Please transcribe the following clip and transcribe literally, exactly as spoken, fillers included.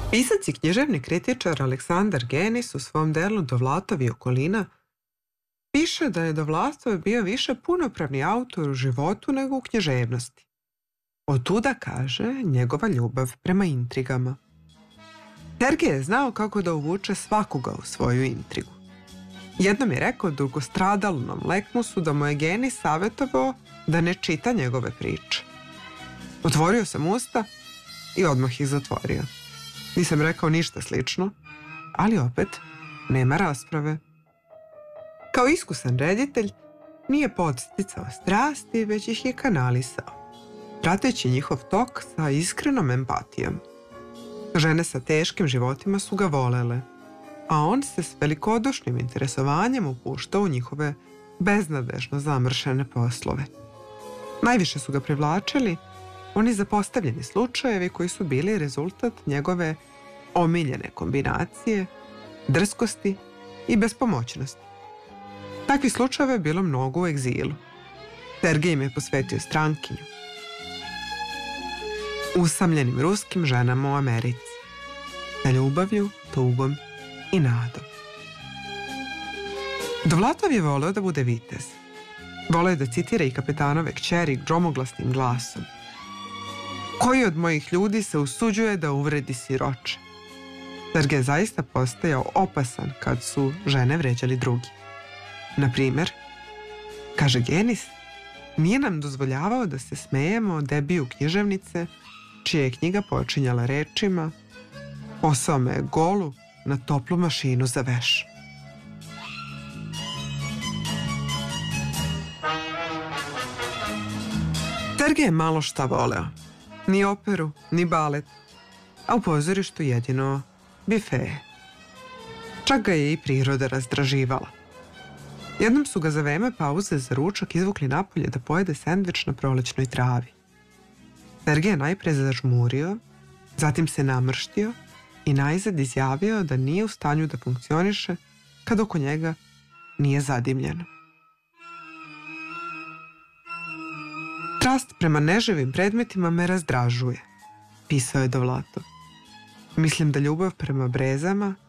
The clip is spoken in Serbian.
Pisac i književni kritičar Aleksandar Genis u svom delu Dovlatov i okolina piše da je Dovlatov bio više punopravni autor u životu nego u književnosti. Otuda, kaže, njegova ljubav prema intrigama. Sergej je znao kako da uvuče svakoga u svoju intrigu. Jednom je rekao dugostradalnom Lekmusu da mu je Genis savjetovao da ne čita njegove priče. Otvorio sam usta i odmah ih zatvorio. Nisam rekao ništa slično, ali opet nema rasprave. Kao iskusan reditelj nije podsticao strasti, već ih je kanalisao, prateći njihov tok sa iskrenom empatijom. Žene sa teškim životima su ga volele, a on se s velikodušnim interesovanjem upuštao u njihove beznadežno zamršene poslove. Najviše su ga privlačili oni zapostavljeni slučajevi koji su bili rezultat njegove omiljene kombinacije, drskosti i bespomoćnosti. Takvih slučajeva je bilo mnogo u egzilu. Sergej im je posvetio strankinju. Usamljenim ruskim ženama u Americi, sa ljubavlju, tugom i nadom. Dovlatov je voleo da bude vitez. Voleo je da citira i kapetanove kćeri gromoglasnim glasom. Koji od mojih ljudi se usuđuje da uvredi siroče? Sergej je zaista postajao opasan kad su žene vređali drugi. Na primjer, kaže Genis, nije nam dozvoljavao da se smejemo debiju književnice, čija je knjiga počinjala rečima: posao me je golu na toplu mašinu za veš. Sergej je malo šta voleo. Ni operu, ni balet, a u pozorištu jedino bifeje. Čak ga je i priroda razdraživala. Jednom su ga za vreme pauze za ručak izvukli napolje da pojede sendvič na prolećnoj travi. Sergej je najpre zažmurio, zatim se namrštio i najzad izjavio da nije u stanju da funkcioniše kad oko njega nije zadimljeno. Strast prema neživim predmetima me razdražuje, pisao je Dovlatov. Mislim da ljubav prema brezama